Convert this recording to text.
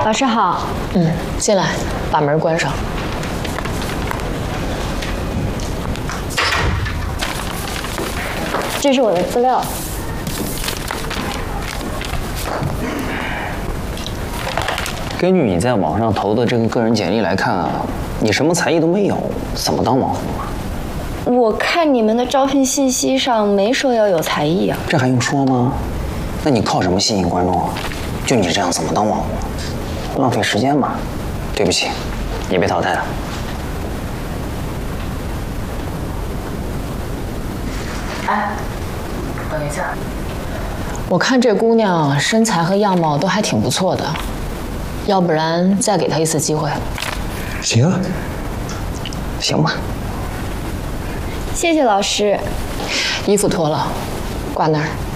老师好。 进来，把门关上。 这是我的资料。 根据你在网上投的这个个人简历来看啊，你什么才艺都没有，怎么当网红啊？ 我看你们的招聘信息上没说要有才艺啊。 这还用说吗？那你靠什么吸引观众啊？就你这样怎么当网红？浪费时间吧。对不起，你被淘汰了。 哎，等一下，我看这姑娘身材和样貌都还挺不错的，要不然再给她一次机会。 行啊，行吧。 谢谢老师。 衣服脱了，挂那儿。